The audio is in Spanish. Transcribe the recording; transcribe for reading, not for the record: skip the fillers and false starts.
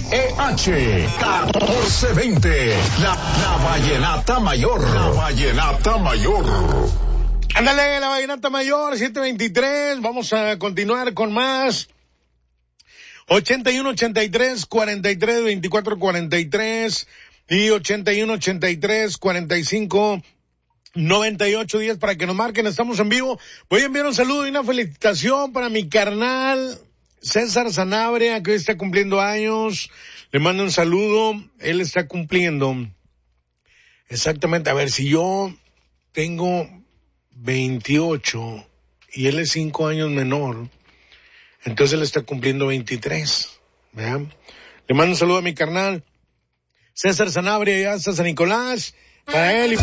1420. La Vallenata Mayor. La Vallenata Mayor. Ándale, la Vallenata Mayor, 723. Vamos a continuar con más. 81-83-43-24-43 y 81-83-45-98-10 para que nos marquen. Estamos en vivo. Voy a enviar un saludo y una felicitación para mi carnal César Sanabria, que hoy está cumpliendo años. Le mando un saludo. Él está cumpliendo exactamente, a ver, si yo tengo 28 y él es 5 años menor, entonces él está cumpliendo 23, ¿verdad? Le mando un saludo a mi carnal César Sanabria y hasta San Nicolás, para él y